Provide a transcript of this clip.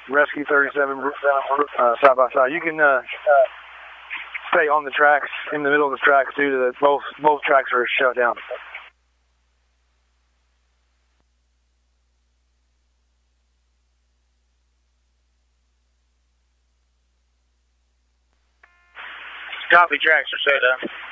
Rescue 37 side by side. You can stay on the tracks, in the middle of the tracks, due to the both tracks are shut down. Copy, tracks are shut down.